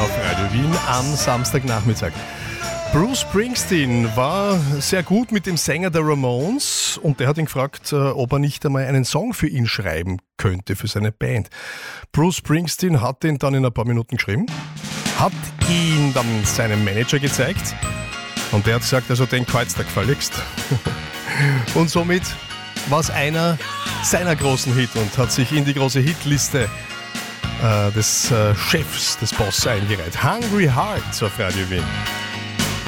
auf Radio Wien am Samstagnachmittag. Bruce Springsteen war sehr gut mit dem Sänger der Ramones und der hat ihn gefragt, ob er nicht einmal einen Song für ihn schreiben könnte, für seine Band. Bruce Springsteen hat den dann in ein paar Minuten geschrieben, hat ihn dann seinem Manager gezeigt und der hat gesagt, also den gefällt's dir gefälligst. Und somit war es einer seiner großen Hits und hat sich in die große Hitliste des Chefs, des Boss eingereiht. Hungry Hearts auf Radio Wien.